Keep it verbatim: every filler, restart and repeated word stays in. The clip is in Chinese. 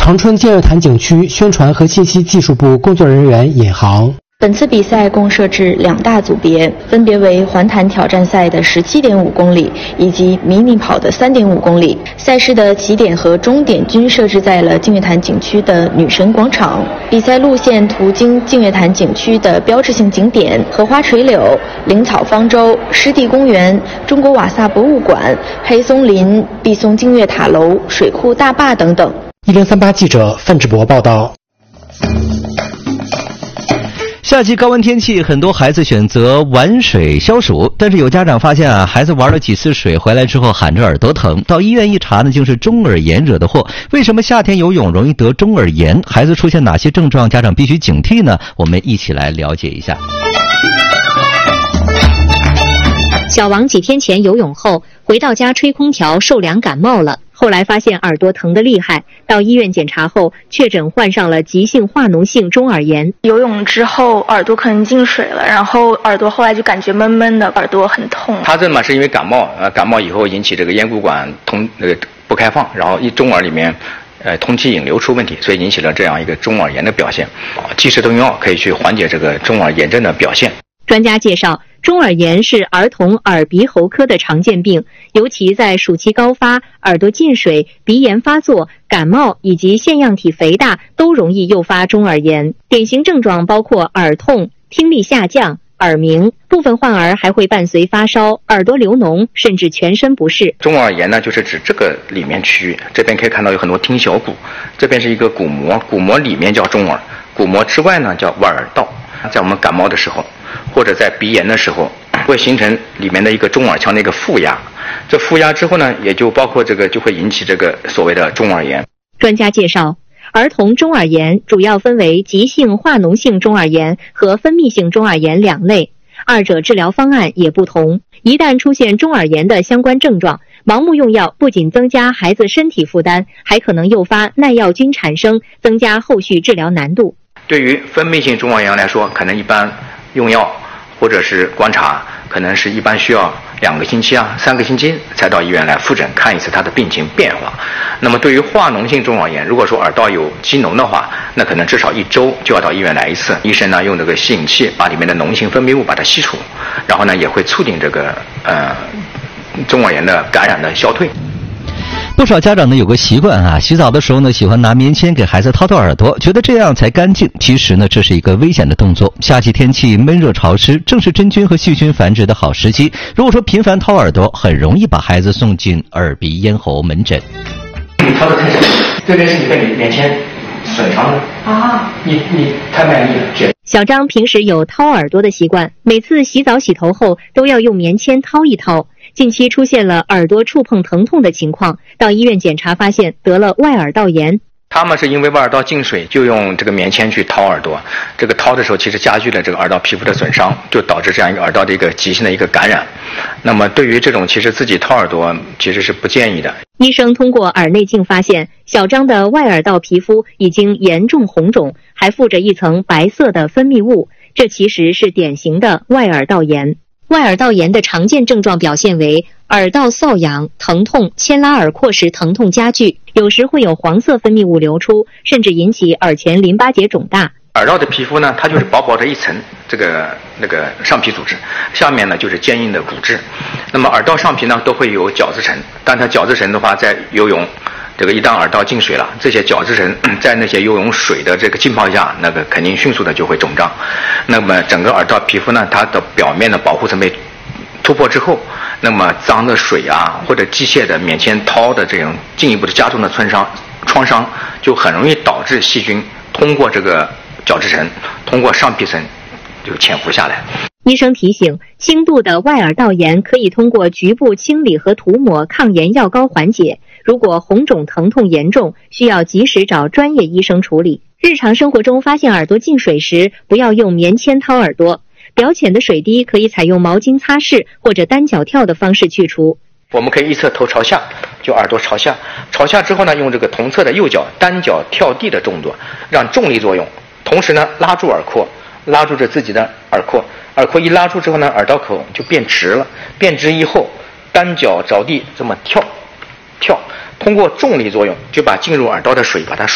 长春净月潭景区宣传和信息技术部工作人员尹航。 本次比赛共设置两大组别，分别为环潭挑战赛的 十七点五公里以及迷你跑的 三点五公里。赛事的起点和终点均设置在了净月潭景区的女神广场。比赛路线途经净月潭景区的标志性景点荷花垂柳、灵草方舟、湿地公园、中国瓦萨博物馆、黑松林、碧松净月塔楼、水库大坝等等。 一零三八记者范志博报道。 夏季高温天气，很多孩子选择玩水消暑，但是有家长发现啊，孩子玩了几次水回来之后喊着耳朵疼，到医院一查呢，竟是中耳炎惹的祸。为什么夏天游泳容易得中耳炎？孩子出现哪些症状，家长必须警惕呢？我们一起来了解一下。 小王几天前游泳后回到家吹空调受凉感冒了，后来发现耳朵疼得厉害，到医院检查后确诊患上了急性化脓性中耳炎。 游泳之后耳朵可能进水了，然后耳朵后来就感觉闷闷的，耳朵很痛。 他这嘛是因为感冒，呃，感冒以后引起这个咽鼓管通那个不开放，然后一中耳里面呃通气引流出问题，所以引起了这样一个中耳炎的表现。及时的用药可以去缓解这个中耳炎症的表现。 专家介绍，中耳炎是儿童耳鼻喉科的常见病，尤其在暑期高发、耳朵进水、鼻炎发作、感冒以及腺样体肥大都容易诱发中耳炎。典型症状包括耳痛、听力下降、耳鸣，部分患儿还会伴随发烧、耳朵流脓，甚至全身不适。 中耳炎呢，就是指这个里面区域，这边可以看到有很多听小骨，这边是一个鼓膜，鼓膜里面叫中耳，鼓膜之外呢叫外耳道。在我们感冒的时候，或者在鼻炎的时候，会形成里面的一个中耳腔的一个负压，这负压之后呢，也就包括这个就会引起这个所谓的中耳炎。 专家介绍，儿童中耳炎主要分为急性化脓性中耳炎和分泌性中耳炎两类，二者治疗方案也不同。一旦出现中耳炎的相关症状，盲目用药不仅增加孩子身体负担，还可能诱发耐药菌产生，增加后续治疗难度。 对于分泌性中耳炎来说，可能一般用药或者是观察，可能是一般需要两个星期啊、三个星期才到医院来复诊看一次他的病情变化。那么对于化脓性中耳炎，如果说耳道有积脓的话，那可能至少一周就要到医院来一次。医生呢用这个吸引器把里面的脓性分泌物把它吸出，然后呢也会促进这个呃中耳炎的感染的消退。 不少家长呢有个习惯啊，洗澡的时候呢喜欢拿棉签给孩子掏掏耳朵，觉得这样才干净。其实呢这是一个危险的动作。夏季天气闷热潮湿，正是真菌和细菌繁殖的好时机。如果说频繁掏耳朵，很容易把孩子送进耳鼻咽喉门诊。 你掏的太深，这边是你被棉签损伤了啊！你你太卖力了。 小张平时有掏耳朵的习惯，每次洗澡洗头后都要用棉签掏一掏。近期出现了耳朵触碰疼痛的情况，到医院检查发现得了外耳道炎。 他们是因为外耳道进水，就用这个棉签去掏耳朵，这个掏的时候其实加剧了这个耳道皮肤的损伤，就导致这样一个耳道的一个急性的一个感染。那么对于这种其实自己掏耳朵其实是不建议的。 医生通过耳内镜发现，小张的外耳道皮肤已经严重红肿，还附着一层白色的分泌物，这其实是典型的外耳道炎。外耳道炎的常见症状表现为耳道瘙痒、疼痛，牵拉耳廓时疼痛加剧，有时会有黄色分泌物流出，甚至引起耳前淋巴结肿大。 耳道的皮肤呢，它就是薄薄的一层这个那个上皮组织，下面呢就是坚硬的骨质。那么耳道上皮呢都会有角质层，但它角质层的话，在游泳这个一旦耳道进水了，这些角质层在那些游泳水的这个浸泡下，那个肯定迅速的就会肿胀。那么整个耳道皮肤呢，它的表面的保护层被突破之后，那么脏的水啊，或者机械的免签掏的这种进一步的加重的创伤，创伤就很容易导致细菌通过这个角质层，通过上皮层就潜伏下来。 医生提醒，轻度的外耳道炎可以通过局部清理和涂抹抗炎药膏缓解，如果红肿疼痛严重，需要及时找专业医生处理。日常生活中发现耳朵进水时，不要用棉签掏耳朵，表浅的水滴可以采用毛巾擦拭或者单脚跳的方式去除。 我们可以一侧头朝下，就耳朵朝下，朝下之后呢，用这个同侧的右脚单脚跳地的动作，让重力作用，同时呢拉住耳廓，拉住着自己的耳廓，耳廓一拉住之后呢，耳道口就变直了，变直以后单脚着地这么跳跳，通过重力作用就把进入耳道的水把它